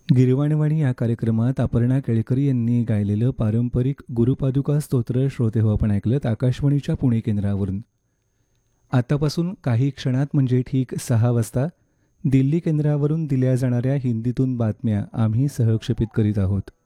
गिरवाणवाणी या कार्यक्रमात अपर्णा केळकर यांनी गायलेलं पारंपरिक गुरुपादुका स्तोत्र श्रोते हो आपण ऐकलं आकाशवाणीच्या पुणे केंद्रावरून. आतापासून काही क्षणात म्हणजे ठीक 6 वाजता दिल्ली केंद्रावरून दिल्या जाणाऱ्या हिंदीतून बातम्या आम्ही सहक्षेपित करीत आहोत.